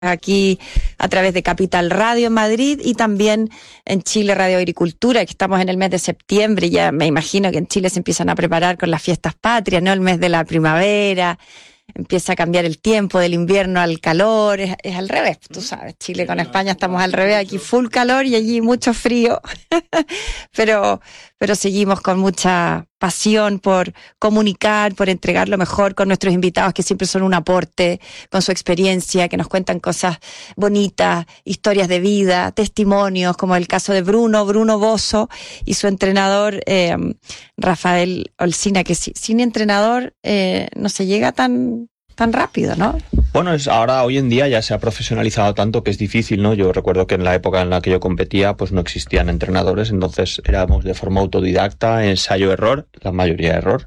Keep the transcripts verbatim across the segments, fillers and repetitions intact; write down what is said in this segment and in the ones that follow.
aquí a través de Capital Radio en Madrid y también en Chile Radio Agricultura, que estamos en el mes de septiembre y ya me imagino que en Chile se empiezan a preparar con las fiestas patrias, ¿no? El mes de la primavera, empieza a cambiar el tiempo del invierno al calor, es, es al revés, tú sabes, Chile con España estamos al revés, aquí full calor y allí mucho frío, pero, pero seguimos con mucha pasión por comunicar, por entregar lo mejor con nuestros invitados que siempre son un aporte con su experiencia, que nos cuentan cosas bonitas, historias de vida, testimonios, como el caso de Bruno, Bruno Bozo y su entrenador eh, Rafael Olcina, que si, sin entrenador eh, no se llega tan, tan rápido, ¿no? Bueno, es ahora hoy en día ya se ha profesionalizado tanto que es difícil, ¿no? Yo recuerdo que en la época en la que yo competía pues no existían entrenadores, entonces éramos de forma autodidacta, ensayo-error, la mayoría error,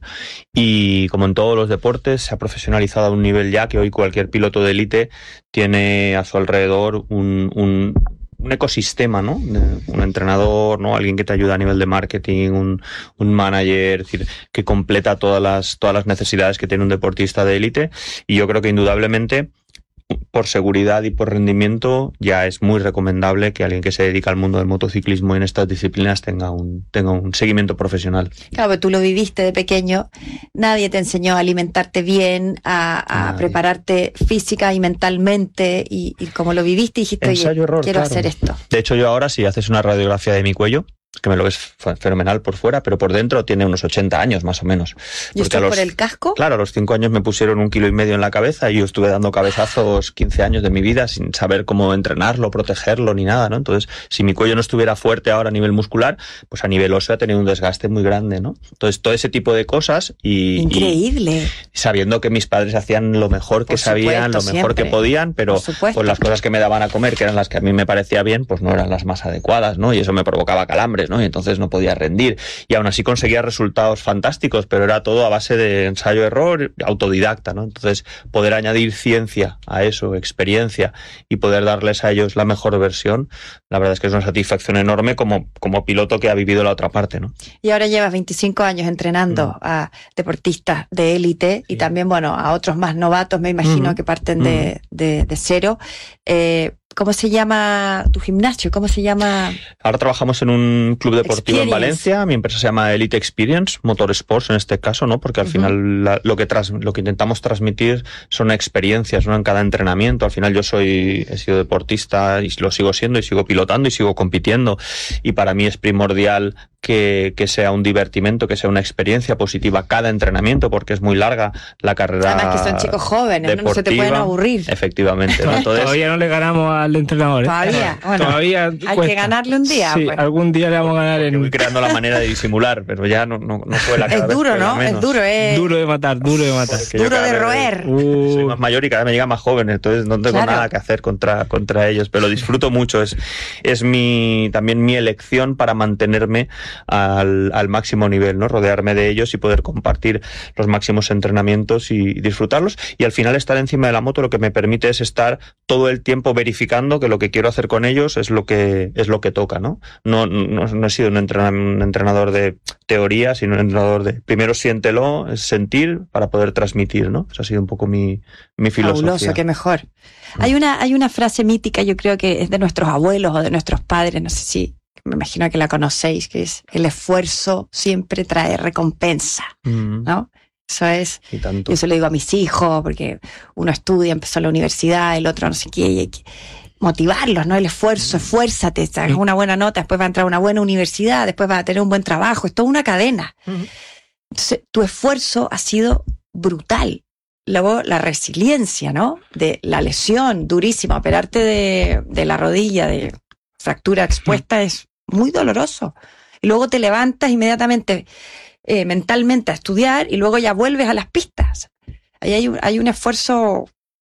y como en todos los deportes se ha profesionalizado a un nivel ya que hoy cualquier piloto de élite tiene a su alrededor un... un un ecosistema, ¿no? Un entrenador, ¿no? Alguien que te ayuda a nivel de marketing, un, un manager, es decir, que completa todas las, todas las necesidades que tiene un deportista de élite. Y yo creo que indudablemente, por seguridad y por rendimiento, ya es muy recomendable que alguien que se dedica al mundo del motociclismo en estas disciplinas tenga un, tenga un seguimiento profesional. Claro, pero tú lo viviste de pequeño, nadie te enseñó a alimentarte bien, a, a prepararte física y mentalmente, y, y como lo viviste dijiste, oye, error, quiero claro. hacer esto. De hecho, yo ahora, si haces una radiografía de mi cuello, que me lo ves fenomenal por fuera, pero por dentro tiene unos ochenta años más o menos. ¿Y esto por el casco? Claro, a los cinco años me pusieron un kilo y medio en la cabeza y yo estuve dando cabezazos quince años de mi vida sin saber cómo entrenarlo, protegerlo ni nada, ¿no? Entonces, si mi cuello no estuviera fuerte ahora a nivel muscular, pues a nivel óseo ha tenido un desgaste muy grande, ¿no? Entonces, todo ese tipo de cosas y... Increíble. Y sabiendo que mis padres hacían lo mejor que por sabían, supuesto, lo mejor siempre. que podían, pero pues las cosas que me daban a comer, que eran las que a mí me parecía bien, pues no eran las más adecuadas, ¿no? Y eso me provocaba calambres, ¿no? Y entonces no podía rendir y aún así conseguía resultados fantásticos, pero era todo a base de ensayo-error, autodidacta, ¿no? Entonces poder añadir ciencia a eso, experiencia y poder darles a ellos la mejor versión, la verdad es que es una satisfacción enorme como, como piloto que ha vivido la otra parte, ¿no? Y ahora llevas veinticinco años entrenando mm. a deportistas de élite sí. y también, bueno, a otros más novatos, me imagino, mm. que parten mm. de, de, de cero. Eh, ¿Cómo se llama tu gimnasio? ¿Cómo se llama? Ahora trabajamos en un club deportivo Experience. en Valencia. Mi empresa se llama Elite Experience, Motorsports en este caso, ¿no? Porque al uh-huh. final la, lo que tras, lo que intentamos transmitir son experiencias, ¿no? En cada entrenamiento. Al final yo soy he sido deportista y lo sigo siendo y sigo pilotando y sigo compitiendo. Y para mí es primordial que, que sea un divertimento, que sea una experiencia positiva cada entrenamiento, porque es muy larga la carrera. Además que son chicos jóvenes, deportiva. No se te pueden aburrir. Efectivamente, ¿no? Entonces, todavía no le ganamos al entrenador. ¿eh? Todavía, bueno, todavía hay cuesta. que ganarle un día. Sí, pues. algún día le vamos a ganar en... Voy creando la manera de disimular, pero ya no, no, no fue la cada Es duro, vez ¿no? menos. Es duro, es... Duro de matar, duro de matar. Duro de roer. Uh. Soy más mayor y cada vez me llega más joven, entonces no tengo claro. nada que hacer contra, contra ellos, pero lo disfruto mucho. Es, es mi, también mi elección para mantenerme al, al máximo nivel, ¿no? Rodearme de ellos y poder compartir los máximos entrenamientos y, y disfrutarlos. Y al final estar encima de la moto lo que me permite es estar todo el tiempo verificando que lo que quiero hacer con ellos es lo que, es lo que toca, ¿no? No, no, no he sido un entrenador, un entrenador de teoría, sino un entrenador de primero siéntelo, es sentir para poder transmitir, ¿no? Esa ha sido un poco mi, mi filosofía. Fabuloso, qué mejor. Hay una, hay una frase mítica, yo creo que es de nuestros abuelos o de nuestros padres, no sé si, me imagino que la conocéis, que es: el esfuerzo siempre trae recompensa, mm. ¿no? Eso es, yo se lo digo a mis hijos, porque uno estudia, empezó la universidad, el otro no sé qué, y hay que motivarlos, ¿no? El esfuerzo, esfuérzate, sacas una buena nota, después va a entrar a una buena universidad, después va a tener un buen trabajo, es toda una cadena. Uh-huh. Entonces, tu esfuerzo ha sido brutal. Luego, la resiliencia, ¿no? De la lesión durísima, operarte de, de la rodilla, de fractura expuesta, uh-huh. es muy doloroso. Y luego te levantas inmediatamente eh, mentalmente a estudiar y luego ya vuelves a las pistas. Ahí hay un, hay un esfuerzo...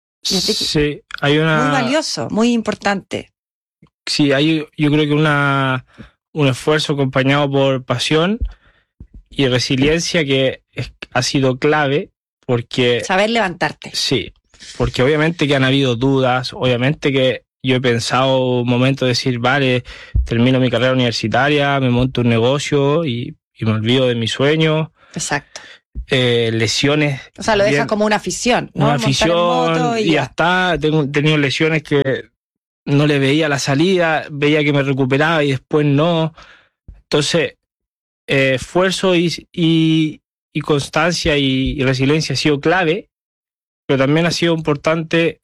Sí, hay una... muy valioso, muy importante. Sí, hay, yo creo que una un esfuerzo acompañado por pasión y resiliencia que es, ha sido clave porque... Saber levantarte. Sí, porque obviamente que han habido dudas, obviamente que yo he pensado un momento de decir, vale, termino mi carrera universitaria, me monto un negocio y, y me olvido de mi sueño. Exacto. eh, lesiones. O sea, lo dejas como una afición, ¿no? Una afición y, y ya está. Tengo, he tenido lesiones que no le veía la salida, veía que me recuperaba y después no. Entonces, eh, esfuerzo y, y, y constancia y, y resiliencia ha sido clave, pero también ha sido importante,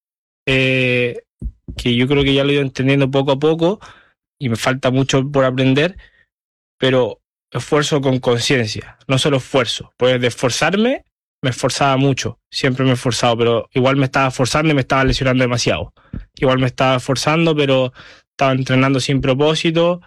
eh, que yo creo que ya lo he ido entendiendo poco a poco y me falta mucho por aprender, pero esfuerzo con conciencia, no solo esfuerzo. Pues de esforzarme, me esforzaba mucho, siempre me he esforzado, pero igual me estaba esforzando y me estaba lesionando demasiado. Igual me estaba esforzando, pero estaba entrenando sin propósito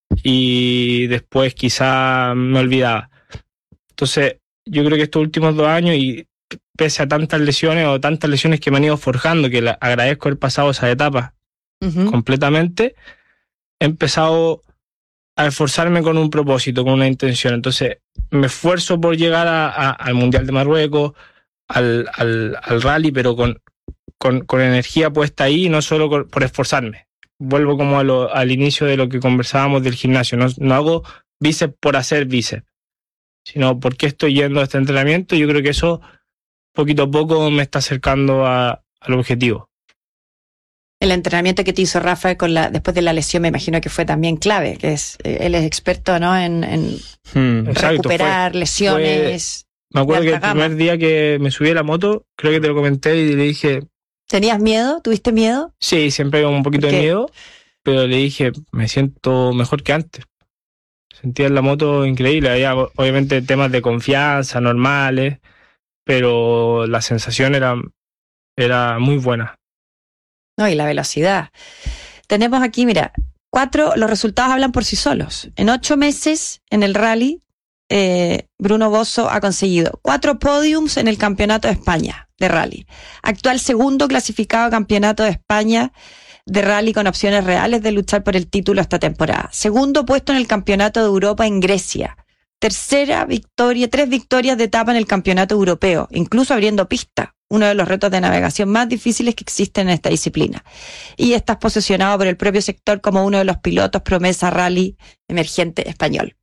y después quizá me olvidaba. Entonces, yo creo que estos últimos dos años, y pese a tantas lesiones o tantas lesiones que me han ido forjando, que la, agradezco haber pasado esa etapa uh-huh. completamente, he empezado a esforzarme con un propósito, con una intención. Entonces, me esfuerzo por llegar a, a, al Mundial de Marruecos, al, al, al rally, pero con, con, con energía puesta ahí, no solo con, por esforzarme. Vuelvo como a lo, al inicio de lo que conversábamos del gimnasio. No, no hago bíceps por hacer bíceps, sino porque estoy yendo a este entrenamiento. Yo creo que eso poquito a poco me está acercando a, al objetivo. El entrenamiento que te hizo Rafa con la, después de la lesión, me imagino que fue también clave, que es él es experto, ¿no? en, en hmm, recuperar fue, lesiones. Fue, me acuerdo que el gama. primer día que me subí a la moto, creo que te lo comenté y le dije... ¿Tenías miedo? ¿Tuviste miedo? Sí, siempre hay un poquito de miedo, pero le dije, me siento mejor que antes. Sentía en la moto increíble, había obviamente temas de confianza normales, pero la sensación era, era muy buena. No, y la velocidad. Tenemos aquí, mira, cuatro, los resultados hablan por sí solos. En ocho meses en el rally, eh, Bruno Bosso ha conseguido cuatro podiums en el Campeonato de España de rally. Actual segundo clasificado Campeonato de España de rally con opciones reales de luchar por el título esta temporada. Segundo puesto en el Campeonato de Europa en Grecia. Tercera victoria, tres victorias de etapa en el Campeonato Europeo, incluso abriendo pista, uno de los retos de navegación más difíciles que existen en esta disciplina. Y estás posicionado por el propio sector como uno de los pilotos promesa rally emergente español.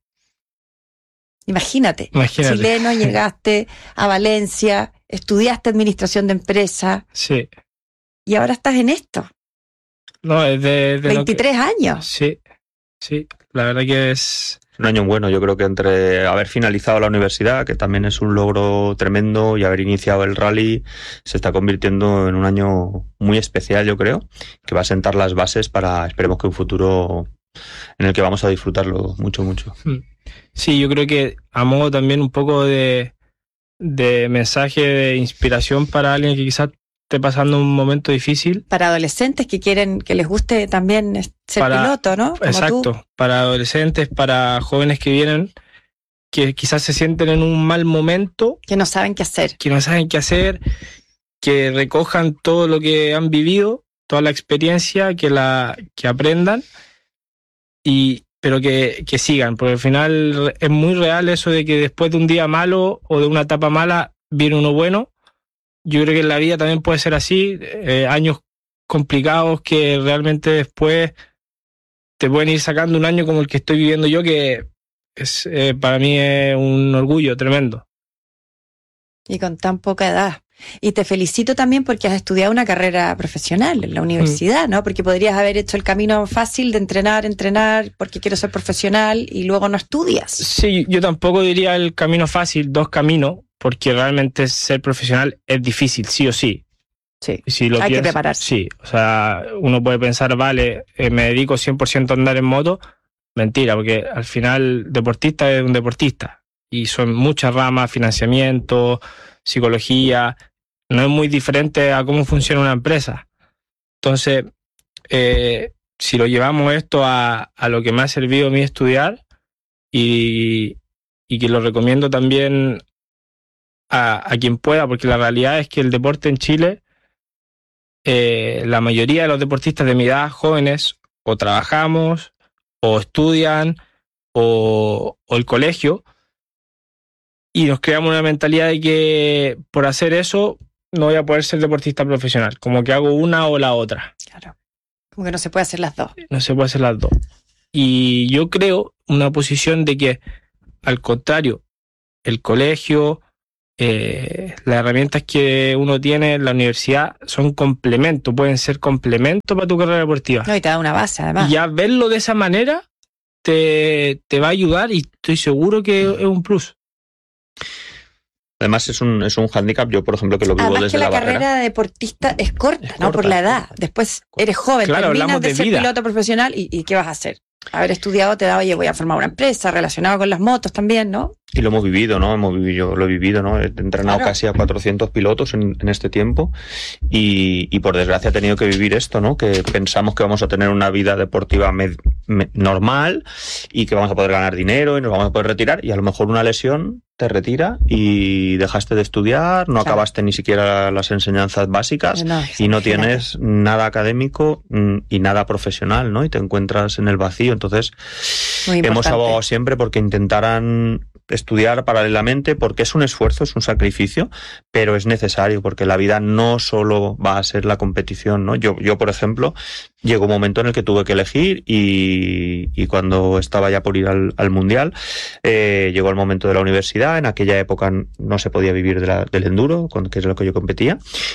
Imagínate, Imagínate. chileno, llegaste a Valencia, estudiaste administración de empresa. Sí. Y ahora estás en esto. No, es de, de veintitrés que... años. Sí, sí, la verdad que es... Un año bueno, yo creo que entre haber finalizado la universidad, que también es un logro tremendo, y haber iniciado el rally, se está convirtiendo en un año muy especial, yo creo, que va a sentar las bases para, esperemos que un futuro en el que vamos a disfrutarlo mucho, mucho. Sí, yo creo que a modo también un poco de, de mensaje de inspiración para alguien que quizás esté pasando un momento difícil. Para adolescentes que quieren, que les guste también ser para, piloto, ¿no? Como exacto, tú. Para adolescentes, para jóvenes que vienen, que quizás se sienten en un mal momento. Que no saben qué hacer. Que no saben qué hacer, que recojan todo lo que han vivido, toda la experiencia, que la que aprendan, y pero que, que sigan, porque al final es muy real eso de que después de un día malo o de una etapa mala viene uno bueno. Yo creo que en la vida también puede ser así, eh, años complicados que realmente después te pueden ir sacando un año como el que estoy viviendo yo, que es eh, para mí es un orgullo tremendo. Y con tan poca edad. Y te felicito también porque has estudiado una carrera profesional en la universidad, ¿no? Porque podrías haber hecho el camino fácil de entrenar, entrenar, porque quiero ser profesional, y luego no estudias. Sí, yo tampoco diría el camino fácil, dos caminos, porque realmente ser profesional es difícil, sí o sí. Sí, si lo hay piensas, que prepararse. Sí, o sea, uno puede pensar, vale, eh, me dedico cien por ciento a andar en moto. Mentira, porque al final deportista es un deportista. Y son muchas ramas, financiamiento, psicología. No es muy diferente a cómo funciona una empresa. Entonces, eh, si lo llevamos esto a, a lo que me ha servido a mí estudiar, y, y que lo recomiendo también a, a quien pueda, porque la realidad es que el deporte en Chile, eh, la mayoría de los deportistas de mi edad, jóvenes, o trabajamos, o estudian, o, o el colegio, y nos creamos una mentalidad de que por hacer eso no voy a poder ser deportista profesional, como que hago una o la otra. Claro, como que no se puede hacer las dos. No se puede hacer las dos. Y yo creo una posición de que, al contrario, el colegio eh, las herramientas que uno tiene en la universidad son complemento, pueden ser complemento para tu carrera deportiva. No, y te da una base, además. Y ya verlo de esa manera te, te va a ayudar y estoy seguro que es un plus. Además es un, es un hándicap, yo por ejemplo que lo vivo Además desde que la, la carrera barrera. de deportista es corta, Es ¿no? corta, Por la edad. corta. Después eres joven, Claro, terminas hablamos de, de ser vida. piloto profesional y, y ¿qué vas a hacer? Haber estudiado te da, oye, voy a formar una empresa relacionada con las motos también, ¿no? Y lo hemos vivido, ¿no? Hemos vivido, yo lo he vivido, ¿no? He entrenado Claro. casi a cuatrocientos pilotos en, en este tiempo y, y por desgracia he tenido que vivir esto, ¿no? Que pensamos que vamos a tener una vida deportiva med, med, normal y que vamos a poder ganar dinero y nos vamos a poder retirar y a lo mejor una lesión te retira y dejaste de estudiar, no Claro. acabaste ni siquiera las enseñanzas básicas No, y no imagínate. tienes nada académico mm, y nada profesional, ¿no? Y te encuentras en el vacío. Entonces, Muy hemos importante. abogado siempre porque intentaran estudiar paralelamente, porque es un esfuerzo, es un sacrificio, pero es necesario, porque la vida no solo va a ser la competición, ¿no? Yo, yo por ejemplo, llegó un momento en el que tuve que elegir y, y cuando estaba ya por ir al, al Mundial, eh, llegó el momento de la universidad. En aquella época no se podía vivir de la, del enduro, con, que es lo que yo competía,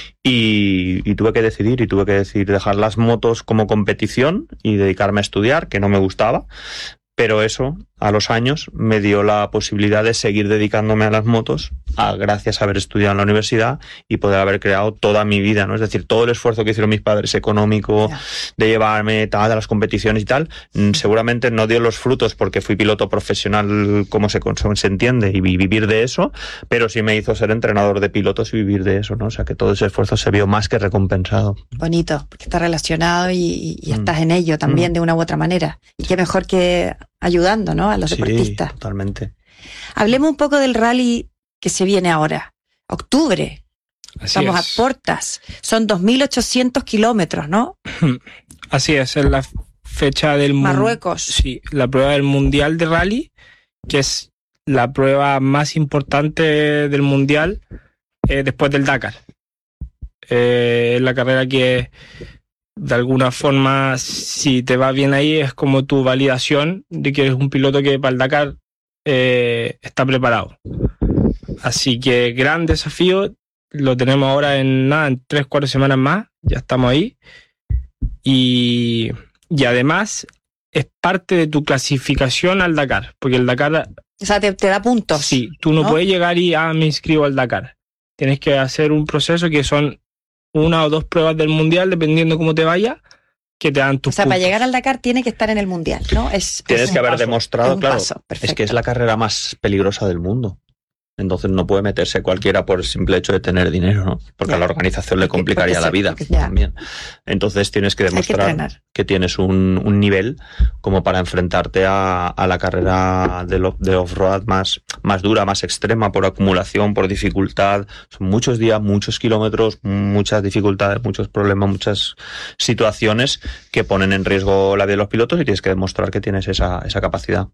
y, y tuve que decidir, y tuve que decidir dejar las motos como competición y dedicarme a estudiar, que no me gustaba. Pero eso, a los años, me dio la posibilidad de seguir dedicándome a las motos, a, gracias a haber estudiado en la universidad y poder haber creado toda mi vida, ¿no? Es decir, todo el esfuerzo que hicieron mis padres económico, Ya. de llevarme tal, a las competiciones y tal, mm, seguramente no dio los frutos porque fui piloto profesional como se, como se entiende y vi- vivir de eso, pero sí me hizo ser entrenador de pilotos y vivir de eso, ¿no? O sea que todo ese esfuerzo se vio más que recompensado. Bonito, porque está relacionado y, y Mm. estás en ello también Mm. de una u otra manera. Y qué mejor que ayudando, ¿no? A los Sí, deportistas. totalmente. Hablemos un poco del rally que se viene ahora. Octubre. Así Estamos es. a puertas. Son dos mil ochocientos kilómetros, ¿no? Así es, es la fecha del mun- Marruecos. Sí, la prueba del Mundial de Rally, que es la prueba más importante del Mundial eh, después del Dakar. Eh, es la carrera que de alguna forma, si te va bien ahí, es como tu validación de que eres un piloto que para el Dakar eh, está preparado. Así que gran desafío, lo tenemos ahora en nada, en tres, cuatro semanas más, ya estamos ahí. Y, y además es parte de tu clasificación al Dakar, porque el Dakar, O sea, te, te da puntos. sí, tú no, ¿no? puedes llegar y ah, me inscribo al Dakar. Tienes que hacer un proceso que son una o dos pruebas del Mundial, dependiendo cómo te vaya, que te dan tus O sea, para puntos. llegar al Dakar tiene que estar en el Mundial, ¿no? Es, Tienes es que un haber paso, es demostrado, un claro, paso. Perfecto. es que es la carrera más peligrosa del mundo. Entonces no puede meterse cualquiera por el simple hecho de tener dinero, ¿no? Porque Ya. a la organización le Porque- complicaría porque la se- vida porque- ya. también. Entonces tienes que Hay que demostrar entrenar. que tienes un, un nivel como para enfrentarte a, a la carrera de, lo- de off-road más, más dura, más extrema, por acumulación, por dificultad. Son muchos días, muchos kilómetros, muchas dificultades, muchos problemas, muchas situaciones que ponen en riesgo la vida de los pilotos y tienes que demostrar que tienes esa, esa capacidad.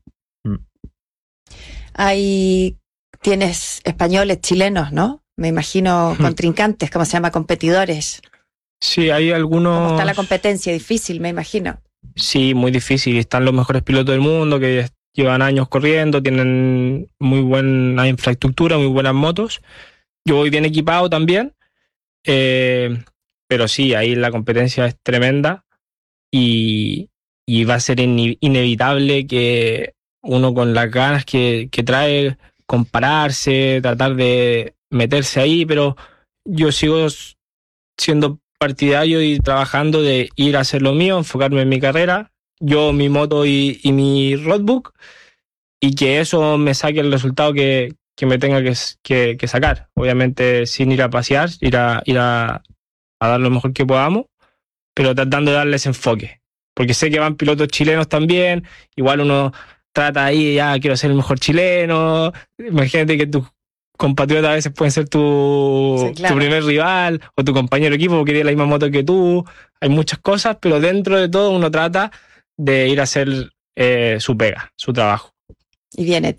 Hay, tienes españoles, chilenos, ¿no? Me imagino contrincantes, ¿cómo se llama? Competidores. Sí, hay algunos... ¿Cómo está la competencia? Difícil, me imagino. Sí, muy difícil. Están los mejores pilotos del mundo que llevan años corriendo, tienen muy buena infraestructura, muy buenas motos. Yo voy bien equipado también, eh, pero sí, ahí la competencia es tremenda y, y va a ser in- inevitable que uno con las ganas que, que trae compararse, tratar de meterse ahí, pero yo sigo siendo partidario y trabajando de ir a hacer lo mío, enfocarme en mi carrera, yo, mi moto y, y mi roadbook, y que eso me saque el resultado que, que me tenga que, que, que sacar. Obviamente sin ir a pasear, ir a, ir a, a dar lo mejor que podamos, pero tratando de darles enfoque. Porque sé que van pilotos chilenos también, igual uno trata ahí, ya quiero ser el mejor chileno, imagínate que tus compatriotas a veces pueden ser tu, Sí, claro. tu primer rival o tu compañero de equipo porque tiene la misma moto que tú, hay muchas cosas, pero dentro de todo uno trata de ir a hacer eh, su pega, su trabajo. Y bien hecho.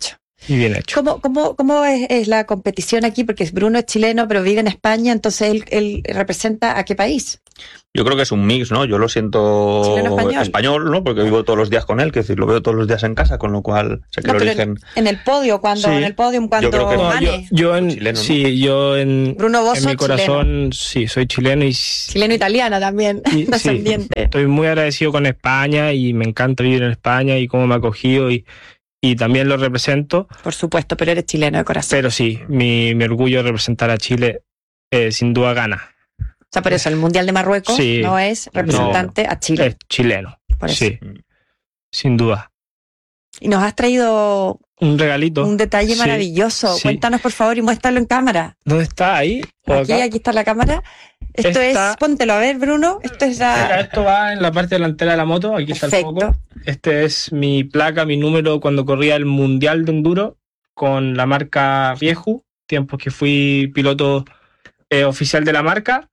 y bien hecho. ¿Cómo, cómo, cómo es, es la competición aquí? Porque Bruno es chileno, pero vive en España, entonces él, él representa ¿a qué país? Yo creo que es un mix, ¿no? Yo lo siento Chileno-español. español, ¿no? Porque vivo todos los días con él, que decir, lo veo todos los días en casa, con lo cual sé que No, el pero origen... en, en el podio, cuando, Sí. en el podium, cuando Yo creo que no, No, yo, gane. yo en, Chileno, ¿no? sí, yo en, Bruno Bozzo, en mi corazón, sí, soy chileno y Chileno-italiano también, Y- descendiente. sí, estoy muy agradecido con España y me encanta vivir en España y cómo me ha acogido y, y también lo represento. Por supuesto, pero eres chileno de corazón. Pero sí, mi, mi orgullo de representar a Chile eh, sin duda gana. O sea, por eso el Mundial de Marruecos Sí. no es representante a Chile. Es chileno, Por eso. sí, sin duda. Y nos has traído Un regalito. un detalle Sí, maravilloso. sí. Cuéntanos, por favor, y muéstralo en cámara. ¿Dónde está? ¿Ahí? ¿O Aquí, acá? aquí está la cámara. Esto Esta- es, póntelo a ver, Bruno. Esto es Mira, la... esto va en la parte delantera de la moto, aquí está el Perfecto. foco. Este es mi placa, mi número cuando corría el Mundial de Enduro con la marca Rieju, tiempos que fui piloto eh, oficial de la marca.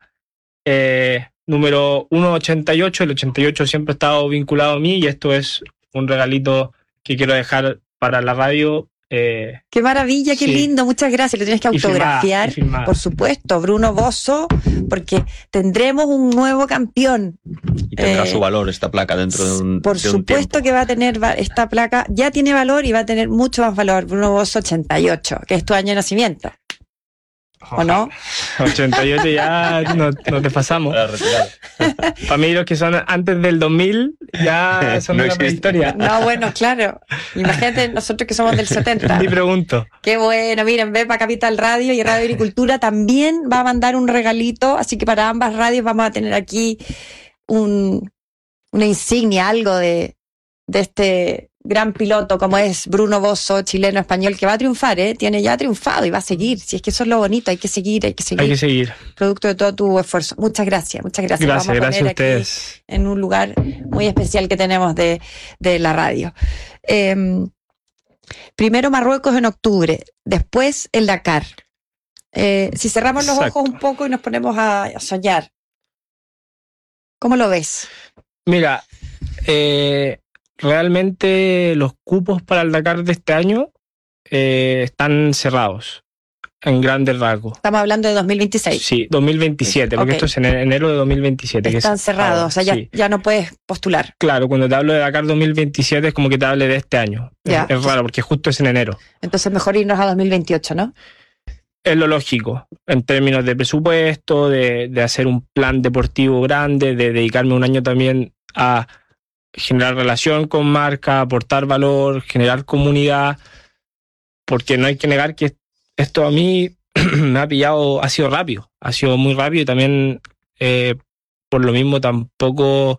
Eh, número ciento ochenta y ocho, el ochenta y ocho siempre ha estado vinculado a mí y esto es un regalito que quiero dejar para la radio. Eh, Qué maravilla, qué Sí. lindo. Muchas gracias. Lo tienes que y firmada, autografiar. y firmada. Por supuesto, Bruno Bozzo, porque tendremos un nuevo campeón. Y tendrá Eh, su valor esta placa dentro de un Por de un supuesto tiempo. que va a tener va- esta placa, ya tiene valor y va a tener mucho más valor. Bruno Bozzo ochenta y ocho, que es tu año de nacimiento, ¿o no? ochenta y ocho ya no, no te pasamos. Para retirar. Para mí los que son antes del dos mil ya son No de la existe. prehistoria. No, bueno, claro. Imagínate nosotros que somos del setenta. Ni pregunto. Qué bueno, miren, Bepa Capital Radio y Radio Agricultura también va a mandar un regalito, así que para ambas radios vamos a tener aquí un, una insignia, algo de, de este gran piloto como es Bruno Bozzo, chileno español, que va a triunfar, ¿eh? Tiene ya triunfado y va a seguir. Si es que eso es lo bonito, hay que seguir, hay que seguir. Hay que seguir. Producto de todo tu esfuerzo. Muchas gracias, muchas gracias. Gracias, Vamos a gracias a poner aquí ustedes. en un lugar muy especial que tenemos de, de la radio. Eh, primero Marruecos en octubre, después el Dakar. Eh, si cerramos los Exacto. ojos un poco y nos ponemos a, a soñar, ¿cómo lo ves? Mira, eh, realmente los cupos para el Dakar de este año eh, están cerrados en grandes rasgos. Estamos hablando de dos mil veintiséis. Sí, dos mil veintisiete, porque Ok. esto es en enero de dos mil veintisiete. que Están es cerrados, ahora, o sea, ya, sí. ya no puedes postular. Claro, cuando te hablo de Dakar dos mil veintisiete es como que te hable de este año. Es- Ya. Es, raro porque justo es en enero. Entonces mejor irnos a dos mil veintiocho, ¿no? Es lo lógico, en términos de presupuesto, de, de hacer un plan deportivo grande, de dedicarme un año también a generar relación con marca, aportar valor, generar comunidad, porque no hay que negar que esto a mí me ha pillado, ha sido rápido, ha sido muy rápido y también eh, por lo mismo tampoco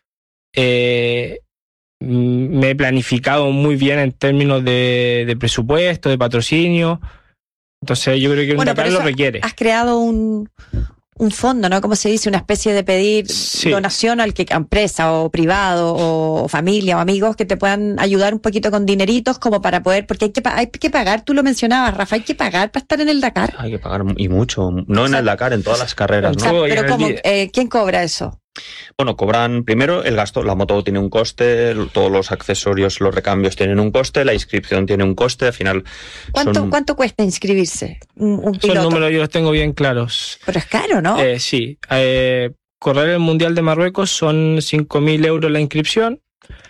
eh, me he planificado muy bien en términos de, de presupuesto, de patrocinio. Entonces yo creo que un Bueno, Dakar pero lo eso requiere. Has creado un, un fondo, ¿no? Como se dice, una especie de pedir Sí. donación al que a empresa o privado o familia o amigos que te puedan ayudar un poquito con dineritos como para poder, porque hay que, pa- hay que pagar, tú lo mencionabas, Rafa, hay que pagar para estar en el Dakar. Hay que pagar y mucho, no O en sea, el Dakar, en todas las carreras, O ¿no? sea, Todo, y pero en el ¿cómo? día- Eh, ¿Quién cobra eso? Bueno, cobran primero el gasto, la moto tiene un coste, todos los accesorios, los recambios tienen un coste, la inscripción tiene un coste, al final ¿Cuánto, son... ¿cuánto cuesta inscribirse un, un Esos piloto? números yo los tengo bien claros. Pero es caro, ¿no? Eh, sí, eh, correr el Mundial de Marruecos son cinco mil euros la inscripción.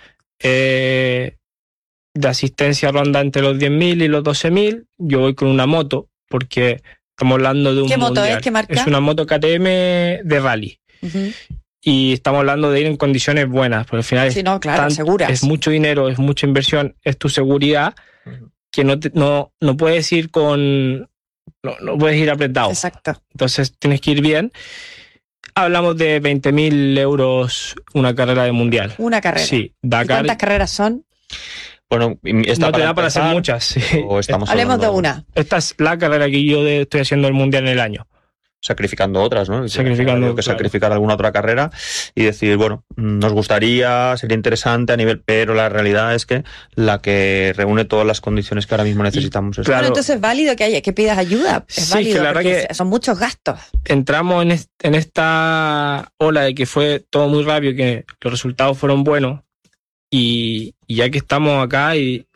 Eh, de asistencia ronda entre los diez mil y los doce mil. Yo voy con una moto porque estamos hablando de un ¿Qué moto mundial. es? ¿Qué marca? Es una moto K T M de rally. Ujú. Y estamos hablando de ir en condiciones buenas, porque al final Sí, no, claro, tan- seguras. es mucho dinero, es mucha inversión, es tu seguridad, que no, te- no, no puedes ir con... No, no puedes ir apretado. Exacto. Entonces tienes que ir bien. Hablamos de veinte mil euros una carrera de mundial. Una carrera. Sí, ¿Y Dakar cuántas carreras son? Bueno, esta no te da para hacer empezar, muchas. sí. o estamos Hablemos de hablando- una. Esta es la carrera que yo de- estoy haciendo el mundial en el año. Sacrificando otras, ¿no? Sacrificando, Hay que claro. sacrificar alguna otra carrera y decir, bueno, nos gustaría, sería interesante a nivel, pero la realidad es que la que reúne todas las condiciones que ahora mismo necesitamos es claro. Bueno, entonces es válido que, haya, que pidas ayuda. Es Sí, válido que la verdad porque que- son muchos gastos. Entramos en, est- en esta ola de que fue todo muy rápido, que los resultados fueron buenos y, y ya que estamos acá y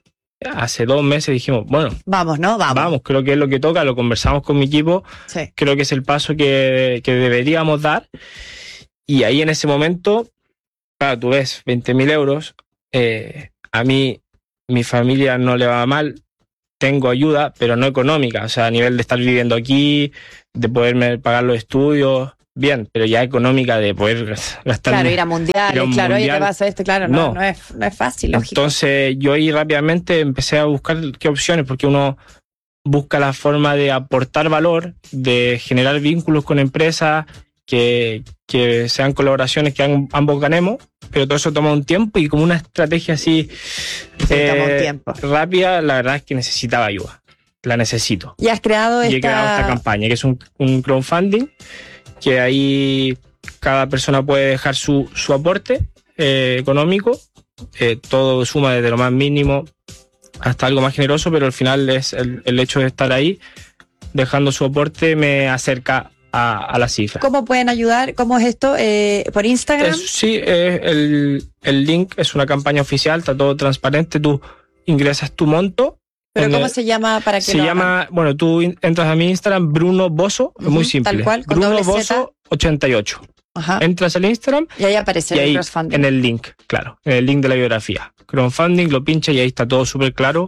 hace dos meses dijimos, bueno, vamos, ¿no? Vamos. Vamos, creo que es lo que toca, lo conversamos con mi equipo, sí. Creo que es el paso que, que deberíamos dar. Y ahí en ese momento, claro, tú ves veinte mil euros, eh, a mí, mi familia no le va mal, tengo ayuda, pero no económica, o sea, a nivel de estar viviendo aquí, de poderme pagar los estudios, bien, pero ya económica de poder gastar. Claro, ir a mundiales, ir a mundial, claro, oye, te pasa esto, claro, no, no. No, es, no es fácil, lógico. Entonces yo ahí rápidamente empecé a buscar qué opciones, porque uno busca la forma de aportar valor, de generar vínculos con empresas, que, que sean colaboraciones que ambos ganemos, pero todo eso toma un tiempo y como una estrategia así sí, eh, toma un tiempo. rápida, la verdad es que necesitaba ayuda, la necesito. Y has creado, y esta... he creado esta campaña, que es un, un crowdfunding, que ahí cada persona puede dejar su, su aporte eh, económico, eh, todo suma desde lo más mínimo hasta algo más generoso, pero al final es el, el hecho de estar ahí dejando su aporte me acerca a, a la cifra. ¿Cómo pueden ayudar? ¿Cómo es esto? Eh, ¿Por Instagram? Es, sí, eh, el, el link es una campaña oficial, está todo transparente, tú ingresas tu monto. ¿Pero cómo se llama para que Se lo llama, hagan? Bueno, tú entras a mi Instagram, Bruno Bosso, uh-huh, muy simple. Tal cual, con Bruno doble Bosso ochenta y ocho. Ajá. Entras al Instagram y ahí aparece y el ahí, crowdfunding. en el link, claro, en el link de la biografía. Crowdfunding, lo pinchas y ahí está todo súper claro.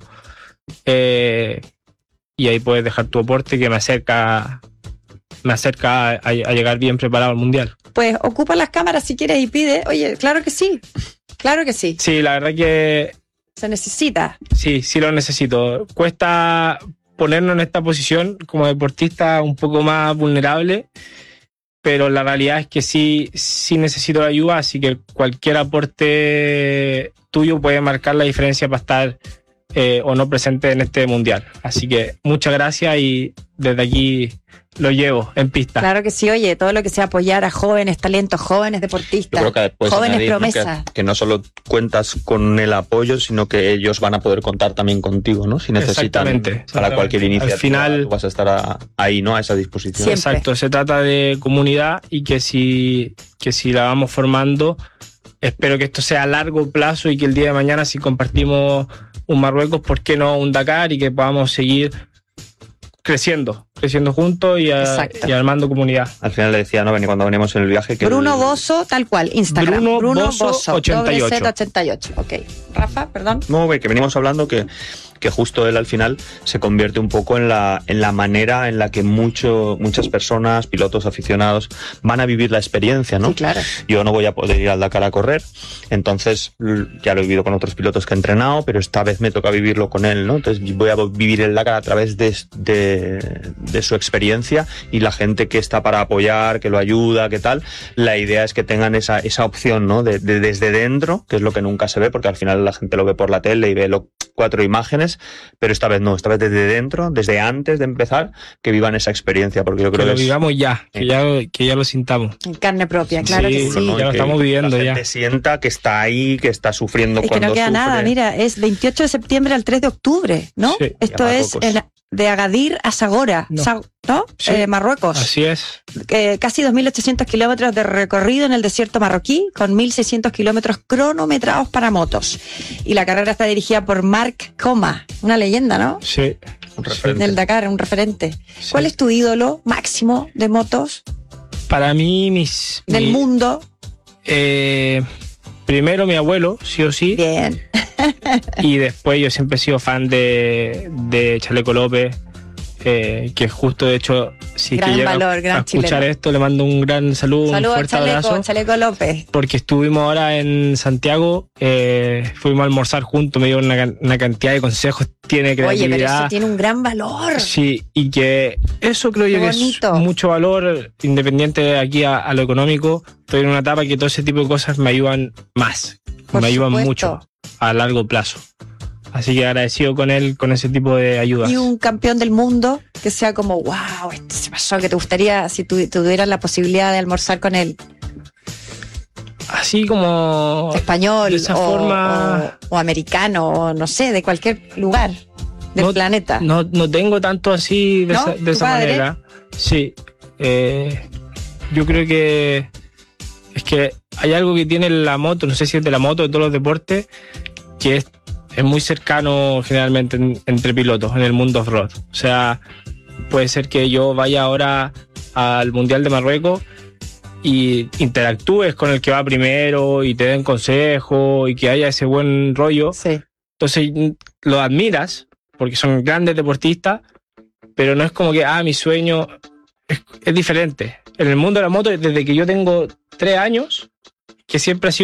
Eh, y ahí puedes dejar tu aporte que me acerca, me acerca a, a llegar bien preparado al Mundial. Pues ocupa las cámaras si quieres y pide. Oye, claro que sí, claro que sí. Sí, la verdad que... Se necesita. Sí, sí lo necesito. Cuesta ponernos en esta posición como deportista un poco más vulnerable, pero la realidad es que sí, sí necesito la ayuda, así que cualquier aporte tuyo puede marcar la diferencia para estar eh, o no presente en este mundial. Así que muchas gracias y desde aquí lo llevo en pista. Claro que sí, oye, todo lo que sea apoyar a jóvenes talentos, jóvenes deportistas, Yo creo que puedes jóvenes añadir, ¿no? promesas. Que, que no solo cuentas con el apoyo, sino que ellos van a poder contar también contigo, ¿no? Si necesitan Exactamente, para exactamente. cualquier iniciativa, Al final, tú vas a estar a, ahí, ¿no? A esa disposición. Siempre. Exacto, se trata de comunidad y que si, que si la vamos formando, espero que esto sea a largo plazo y que el día de mañana si compartimos un Marruecos, ¿por qué no un Dakar? Y que podamos seguir creciendo, creciendo juntos y, a, y armando comunidad. Al final le decía, ¿no? Cuando venimos en el viaje que Bruno el... Bosso, tal cual, Instagram. Bruno, Bruno Bosso, Bosso, ochenta y ocho. ochenta y ocho. Ok. Rafa, perdón. No, que venimos hablando que, que justo él al final se convierte un poco en la, en la manera en la que mucho, muchas personas, pilotos aficionados, van a vivir la experiencia, ¿no? Sí, claro. Yo no voy a poder ir al Dakar a correr, entonces ya lo he vivido con otros pilotos que he entrenado, pero esta vez me toca vivirlo con él, ¿no? Entonces voy a vivir el Dakar a través de, de, de su experiencia y la gente que está para apoyar, que lo ayuda, que tal. La idea es que tengan esa, esa opción, ¿no? De, de desde dentro, que es lo que nunca se ve, porque al final la gente lo ve por la tele y ve lo, cuatro imágenes, pero esta vez no, esta vez desde dentro, desde antes de empezar, que vivan esa experiencia, porque yo creo que que lo es... vivamos ya, que ya, que ya lo sintamos. En carne propia, claro sí, que sí. No, ya lo estamos viviendo la ya. gente sienta que está ahí, que está sufriendo es cuando que no queda sufre. nada, mira, es veintiocho de septiembre al tres de octubre, ¿no? Sí, esto es en, de Agadir a Zagora, no, Sa- ¿no? Sí, eh, Marruecos. Así es. Eh, casi dos mil ochocientos kilómetros de recorrido en el desierto marroquí, con mil seiscientos kilómetros cronometrados para motos. Y la carrera está dirigida por Marc Coma, una leyenda, ¿no? Sí. Un referente. Del Dakar, un referente. Sí. ¿Cuál es tu ídolo máximo de motos? Para mí, mis... Del mi, mundo. Eh, primero mi abuelo, sí o sí. Bien. Y después yo siempre he sido fan de, de Chaleco López, eh, que justo de hecho, si Gran que llega valor, gran a escuchar chileno. esto, le mando un gran saludo, Saludos un al fuerte Chaleco, abrazo. Chaleco López. Porque estuvimos ahora en Santiago, eh, fuimos a almorzar juntos, me dio una, una cantidad de consejos, tiene creatividad. Oye, pero eso tiene un gran valor. Sí, y que eso creo yo Qué que bonito. es mucho valor, independiente de aquí a, a lo económico. Estoy en una etapa que todo ese tipo de cosas me ayudan más, Por me ayudan supuesto. mucho a largo plazo. Así que agradecido con él, con ese tipo de ayudas. Y un campeón del mundo que sea como, wow, esto se pasó, que te gustaría, si tu, tuvieras la posibilidad de almorzar con él, Así como... español de esa o, forma- o, o americano, o no sé, de cualquier lugar del No- planeta. No, no tengo tanto así de ¿No? esa, de ¿Tu esa padre? manera. Sí. Eh, yo creo que es que hay algo que tiene la moto, no sé si es de la moto, de todos los deportes, que es es muy cercano generalmente en, entre pilotos en el mundo off-road. O sea, puede ser que yo vaya ahora al Mundial de Marruecos y interactúes con el que va primero y te den consejos y que haya ese buen rollo. Sí. Entonces lo admiras porque son grandes deportistas, pero no es como que, ah, mi sueño es, es diferente. En el mundo de la moto, desde que yo tengo tres años, que siempre ha sido